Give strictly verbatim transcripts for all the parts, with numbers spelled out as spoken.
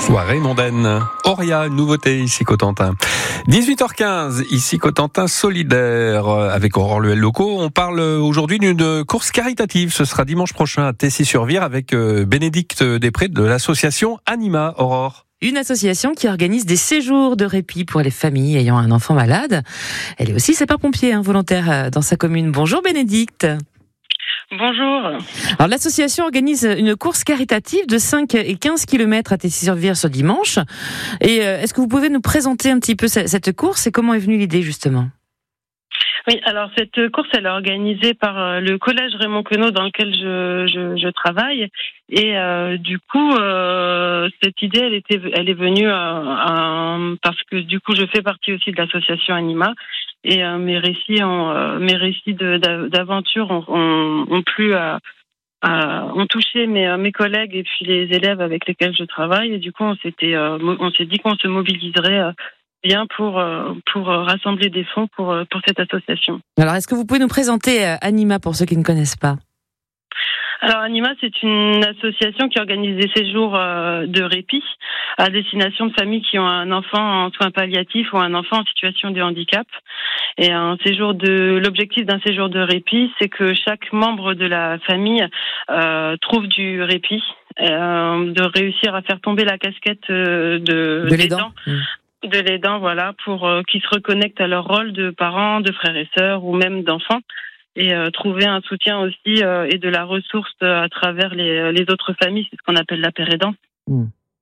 Soirée mondaine. Auria, une nouveauté ici Cotentin. dix-huit heures quinze, ici Cotentin solidaire. Avec Aurore Luel-Locaux, on parle aujourd'hui d'une course caritative. Ce sera dimanche prochain à Tessy-sur-Vire avec Bénédicte Després de l'association Anima. Aurore. Une association qui organise des séjours de répit pour les familles ayant un enfant malade. Elle est aussi sapeur-pompier, hein, volontaire dans sa commune. Bonjour Bénédicte. Bonjour. Alors l'association organise une course caritative de cinq et quinze kilomètres à Tessy-sur-Vire ce dimanche. Et euh, est-ce que vous pouvez nous présenter un petit peu cette course et comment est venue l'idée justement ? Oui, alors cette course, elle est organisée par le collège Raymond Queneau dans lequel je, je, je travaille. Et euh, du coup, euh, cette idée, elle était, elle est venue euh, euh, parce que du coup, je fais partie aussi de l'association Anima. Et euh, mes récits, ont, euh, mes récits de, d'aventure ont, ont, ont plu à, à, ont touché mes, mes collègues et puis les élèves avec lesquels je travaille. Et du coup, on s'était, euh, on s'est dit qu'on se mobiliserait euh, bien pour pour rassembler des fonds pour pour cette association. Alors, est-ce que vous pouvez nous présenter Anima pour ceux qui ne connaissent pas ? Alors, Anima, c'est une association qui organise des séjours de répit à destination de familles qui ont un enfant en soins palliatifs ou un enfant en situation de handicap. Et un séjour de l'objectif d'un séjour de répit, c'est que chaque membre de la famille euh, trouve du répit, euh, de réussir à faire tomber la casquette de, de l'aidant. Mmh. de l'aidant, voilà, pour euh, qu'ils se reconnectent à leur rôle de parents, de frères et sœurs ou même d'enfants et euh, trouver un soutien aussi euh, et de la ressource euh, à travers les, les autres familles, c'est ce qu'on appelle la pérédance. Mmh.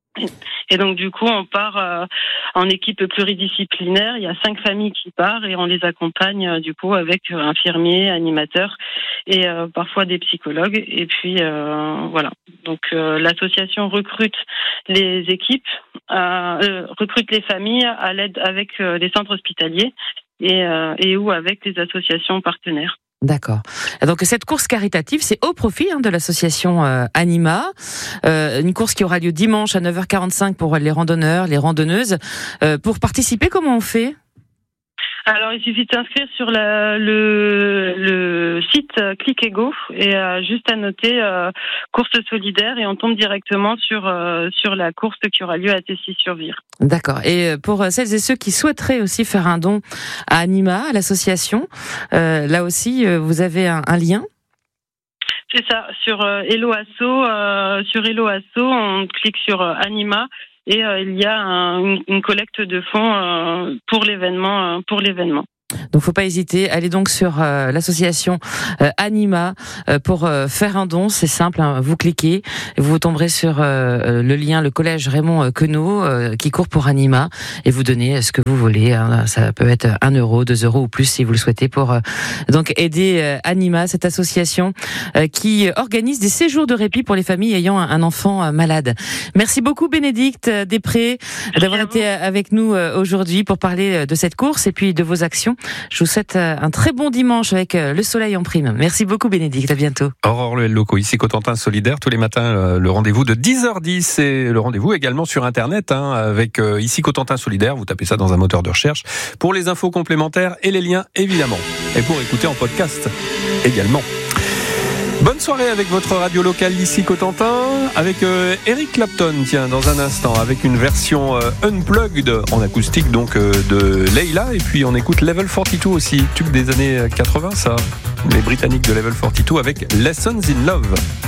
Et donc du coup, on part euh, en équipe pluridisciplinaire. Il y a cinq familles qui partent et on les accompagne euh, du coup avec infirmiers, animateurs et euh, parfois des psychologues. Et puis euh, voilà. Donc euh, l'association recrute les équipes, euh, euh, recrute les familles à l'aide avec euh, les centres hospitaliers et, euh, et ou avec les associations partenaires. D'accord. Donc cette course caritative, c'est au profit hein, de l'association euh, Anima. Euh, une course qui aura lieu dimanche à neuf heures quarante-cinq pour les randonneurs, les randonneuses. Euh, pour participer, comment on fait ? Alors, il suffit de s'inscrire sur la, le, le site Click et Go et euh, juste à noter euh, course solidaire et on tombe directement sur euh, sur la course qui aura lieu à Tessy-sur-Vire. D'accord. Et pour celles et ceux qui souhaiteraient aussi faire un don à Anima, à l'association, euh, là aussi, vous avez un, un lien ? C'est ça. Sur euh, Hello Asso, euh, sur Hello Asso, on clique sur euh, Anima. Et euh, il y a un, une, une collecte de fonds euh, pour l'événement. Euh, pour l'événement. Donc, faut pas hésiter. Allez donc sur euh, l'association euh, Anima euh, pour euh, faire un don. C'est simple. Hein, vous cliquez, et vous tomberez sur euh, le lien, le collège Raymond Queneau euh, qui court pour Anima, et vous donnez ce que vous voulez. Hein, ça peut être un euro, deux euros ou plus si vous le souhaitez pour euh, donc aider euh, Anima, cette association euh, qui organise des séjours de répit pour les familles ayant un, un enfant euh, malade. Merci beaucoup Bénédicte Després d'avoir été avec nous euh, aujourd'hui pour parler de cette course et puis de vos actions. Je vous souhaite un très bon dimanche avec le soleil en prime. Merci beaucoup Bénédicte, à bientôt. Aurore Luel-Locaux, ici Cotentin solidaire, tous les matins le rendez-vous de dix heures dix et le rendez-vous également sur internet hein, avec euh, ici Cotentin solidaire, vous tapez ça dans un moteur de recherche pour les infos complémentaires et les liens évidemment. Et pour écouter en podcast également. Bonne soirée avec votre radio locale d'ici Cotentin, avec euh, Eric Clapton, tiens, dans un instant, avec une version euh, unplugged en acoustique donc euh, de Leila, et puis on écoute Level quarante-deux aussi, tube des années quatre-vingts ça, les Britanniques de Level quarante-deux avec Lessons in Love.